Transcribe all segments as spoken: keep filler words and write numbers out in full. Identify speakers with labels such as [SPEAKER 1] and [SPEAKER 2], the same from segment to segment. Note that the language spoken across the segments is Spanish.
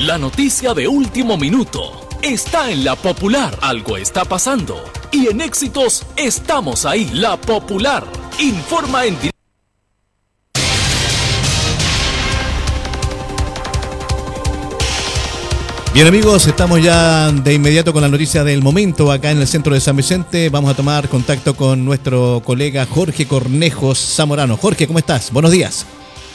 [SPEAKER 1] La noticia de último minuto está en La Popular. Algo está pasando. Y en Éxitos estamos ahí. La Popular informa en directo.
[SPEAKER 2] Bien amigos, estamos ya de inmediato con la noticia del momento acá en el centro de San Vicente. Vamos a tomar contacto con nuestro colega Jorge Cornejos Zamorano. Jorge, ¿cómo estás? Buenos días.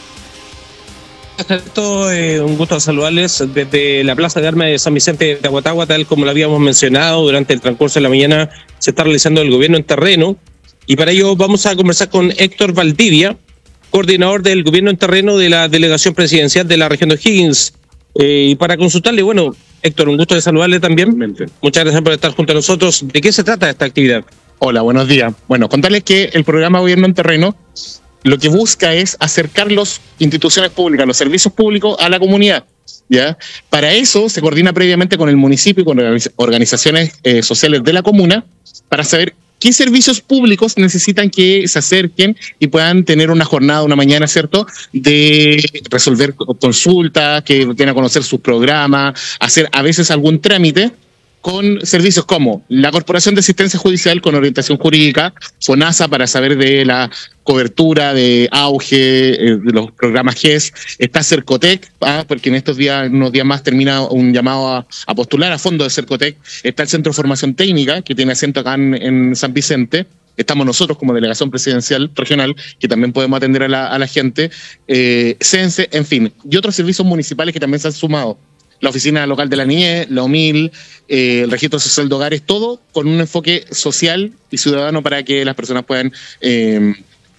[SPEAKER 3] Todo, eh, un gusto saludarles desde la Plaza de Armas de San Vicente de Aguatagua. Tal como lo habíamos mencionado durante el transcurso de la mañana, se está realizando el gobierno en terreno, y para ello vamos a conversar con Héctor Valdivia, coordinador del gobierno en terreno de la delegación presidencial de la región de O'Higgins. Eh, y para consultarle, bueno, Héctor, un gusto de saludarle también. Muchas gracias por estar junto a nosotros. ¿De qué se trata esta actividad?
[SPEAKER 4] Hola, buenos días. Bueno, contarles que el programa Gobierno en Terreno lo que busca es acercar las instituciones públicas, los servicios públicos a la comunidad, ¿ya? Para eso se coordina previamente con el municipio y con organizaciones eh, sociales de la comuna para saber qué servicios públicos necesitan que se acerquen y puedan tener una jornada, una mañana, ¿cierto?, de resolver consultas, que den a conocer sus programas, hacer a veces algún trámite con servicios como la Corporación de Asistencia Judicial con orientación jurídica, FONASA para saber de la cobertura de auge, eh, de los programas G E S, está Cercotec, ¿ah? porque en estos días, en unos días más termina un llamado a, a postular a fondo de Cercotec, está el Centro de Formación Técnica, que tiene asiento acá en, en San Vicente, estamos nosotros como delegación presidencial regional, que también podemos atender a la, a la gente, eh, CENSE, en fin, y otros servicios municipales que también se han sumado. La Oficina Local de la Niñez, la O M I L, eh, el Registro Social de Hogares, todo con un enfoque social y ciudadano para que las personas puedan, eh,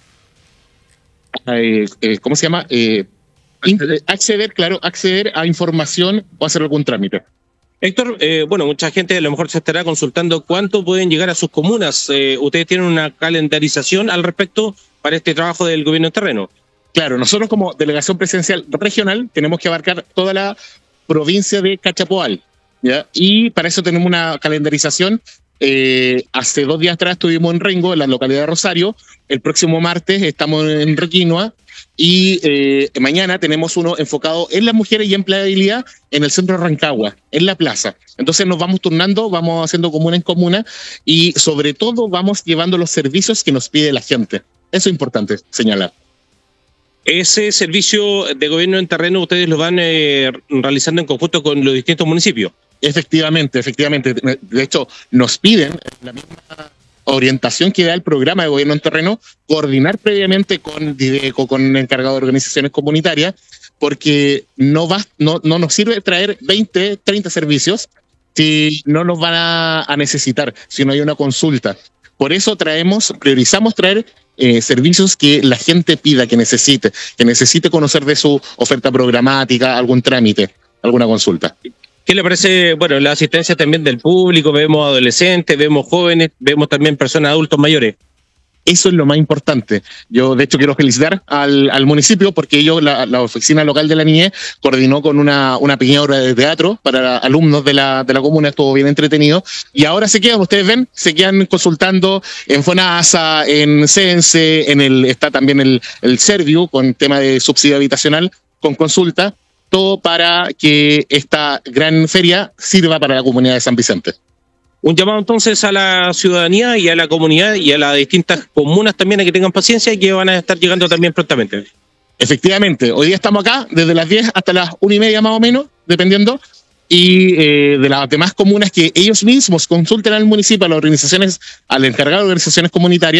[SPEAKER 4] eh, eh, ¿cómo se llama? Eh, acceder. acceder, claro, acceder a información o hacer algún trámite.
[SPEAKER 3] Héctor, eh, bueno, mucha gente a lo mejor se estará consultando cuánto pueden llegar a sus comunas. Eh, ¿Ustedes tienen una calendarización al respecto para este trabajo del gobierno en terreno?
[SPEAKER 4] Claro, nosotros como delegación presidencial regional tenemos que abarcar toda la provincia de Cachapoal, ¿ya? Y para eso tenemos una calendarización. Eh, hace dos días atrás estuvimos en Rengo, en la localidad de Rosario. El próximo martes estamos en Requinoa. Y eh, mañana tenemos uno enfocado en las mujeres y empleabilidad en el centro de Rancagua, en la plaza. Entonces nos vamos turnando, vamos haciendo comuna en comuna y sobre todo vamos llevando los servicios que nos pide la gente. Eso es importante señalar.
[SPEAKER 3] Ese servicio de gobierno en terreno ustedes lo van eh, realizando en conjunto con los distintos municipios.
[SPEAKER 4] Efectivamente, efectivamente. De hecho, nos piden la misma orientación que da el programa de gobierno en terreno, coordinar previamente con Dideco, con el encargado de organizaciones comunitarias, porque no, va, no, no nos sirve traer veinte, treinta servicios si no los van a, a necesitar, si no hay una consulta. Por eso traemos, priorizamos traer Eh, servicios que la gente pida, que necesite, que necesite conocer de su oferta programática, algún trámite, alguna consulta.
[SPEAKER 3] ¿Qué le parece, bueno, la asistencia también del público? Vemos adolescentes, vemos jóvenes, vemos también personas adultos mayores.
[SPEAKER 4] Eso es lo más importante. Yo, de hecho, quiero felicitar al, al municipio porque ellos, la, la Oficina Local de la Niñez, coordinó con una, una pequeña obra de teatro para alumnos de la, de la comuna, estuvo bien entretenido. Y ahora se quedan, ustedes ven, se quedan consultando en FONASA, en CENSE, en el, está también el, el Serviu con tema de subsidio habitacional, con consulta, todo para que esta gran feria sirva para la comunidad de San Vicente.
[SPEAKER 3] Un llamado entonces a la ciudadanía y a la comunidad y a las distintas comunas también a que tengan paciencia y que van a estar llegando también prontamente.
[SPEAKER 4] Efectivamente, hoy día estamos acá desde las diez hasta las una y media más o menos, dependiendo, y eh, de las demás comunas que ellos mismos consulten al municipio, a las organizaciones, al encargado de organizaciones comunitarias,